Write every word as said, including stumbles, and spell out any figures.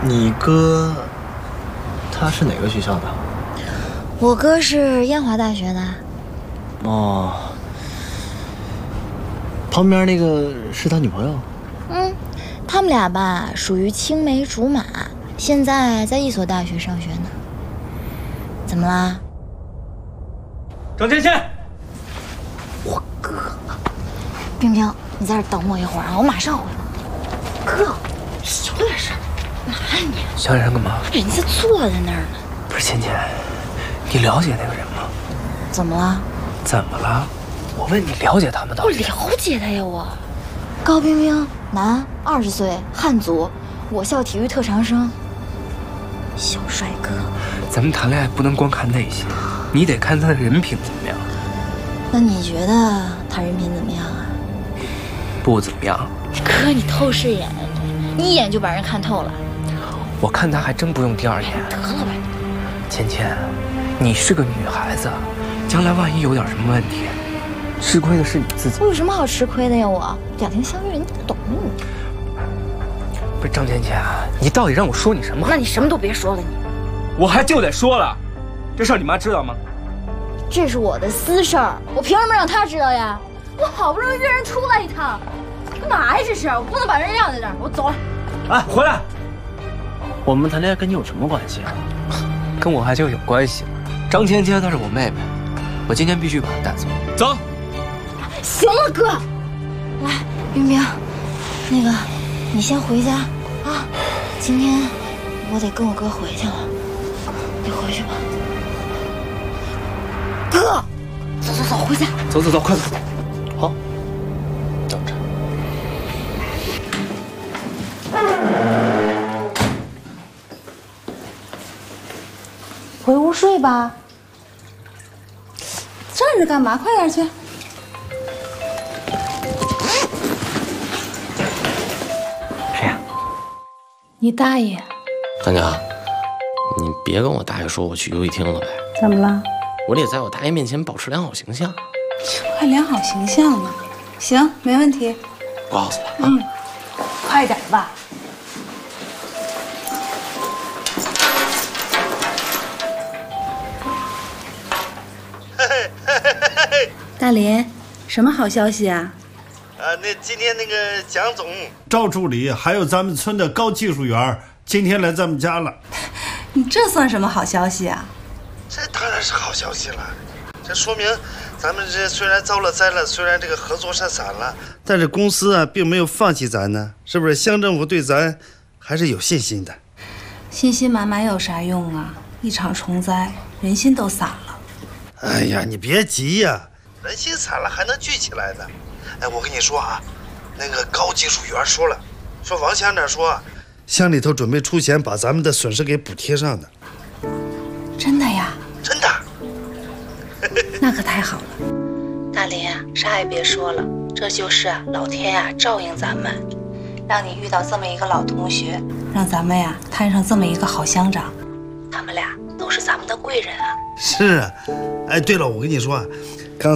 你哥他是哪个学校的？ 我哥是燕华大学的。 哦，旁边那个是他女朋友？ 嗯，他们俩吧属于青梅竹马，现在在一所大学上学呢。怎么啦？ 张芊芊， 我哥，冰冰，你在这等我一会儿啊，我马上回来。哥，有点事，嘛呀你？ 想人干嘛？ 人家坐在那儿呢。 不是芊芊，你了解那个人吗？ 怎么了？ 怎么了？我问你了解他们的？ 我了解他呀，我。高冰冰，男，二十岁，汉族，我校体育特长生。小帅哥。 咱们谈恋爱不能光看那些，你得看他的人品怎么样。 那你觉得他人品怎么样啊？ 不怎么样。 哥，你透视眼，你一眼就把人看透了。 我看他还真不用第二眼。 得了吧。 芊芊，你是个女孩子，将来万一有点什么问题，吃亏的是你自己。 我有什么好吃亏的呀？我两情相悦，你不懂。 不是张芊芊，你到底让我说你什么？ 那你什么都别说了，你。 我还就得说了，这事儿你妈知道吗？ 这是我的私事儿，我凭什么让她知道呀？我好不容易约人出来一趟，干嘛呀？这是我不能把人晾在这儿，我走了。 哎，回来！ 我们谈恋爱跟你有什么关系啊？跟我还就有关系。张芊芊她是我妹妹，我今天必须把她带走。 走。 行了，哥。来，冰冰，那个，你先回家啊。今天我得跟我哥回去了，你回去吧。哥，走走走，回家。 走走走，快走。好，等着。 回屋睡吧。站着干嘛？快点去。 谁呀？ 你大爷。 干娘，你别跟我大爷说我去游戏厅了呗。 怎么了？ 我得在我大爷面前保持良好形象。 还良好形象呢？行，没问题。 不告诉他。 嗯，快点吧。大林，什么好消息啊？ 啊，那今天那个蒋总、 赵助理还有咱们村的高技术员，今天来咱们家了。 你这算什么好消息啊？ 这当然是好消息了，这说明咱们这虽然遭了灾了，虽然这个合作社散了，但是公司啊并没有放弃咱呢，是不是？乡政府对咱还是有信心的。 信心满满有啥用啊？一场虫灾，人心都散了。 哎呀，你别急呀，人心散了还能聚起来的。哎，我跟你说啊，那个高技术员说了，说王乡长说，乡里头准备出钱把咱们的损失给补贴上的。 真的呀？ 真的。 那可太好了。 大林啊，啥也别说了，这就是啊老天呀、啊、照应咱们，让你遇到这么一个老同学， 让咱们呀摊上这么一个好乡长。 他们俩都是咱们的贵人啊。 是啊，哎，对了，我跟你说啊，